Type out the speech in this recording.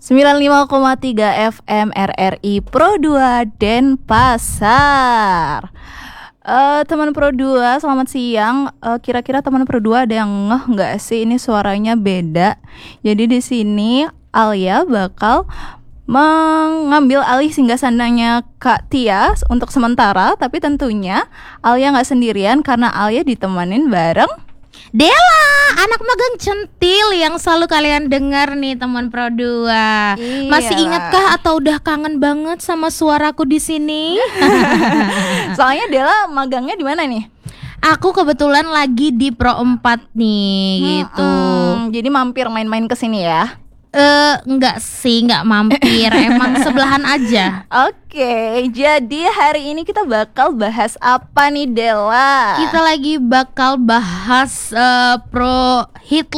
95,3 FM RRI Pro 2 Denpasar. Teman Pro 2, selamat siang. Kira-kira teman Pro 2 ada yang ngeh nggak sih ini suaranya beda? Jadi di sini Alia bakal mengambil alih singgasandanya Kak Tia untuk sementara, tapi tentunya Alia nggak sendirian karena Alia ditemanin bareng Dela, anak magang centil yang selalu kalian dengar nih teman Pro 2. Iya. Masih ingatkah atau udah kangen banget sama suaraku di sini? Soalnya Dela magangnya di mana nih? Aku kebetulan lagi di Pro 4 nih gitu. Jadi mampir main-main ke sini ya. Enggak sih, enggak mampir. Emang sebelahan aja. Oke, jadi hari ini kita bakal bahas apa nih Dela? Kita lagi bakal bahas Pro Hit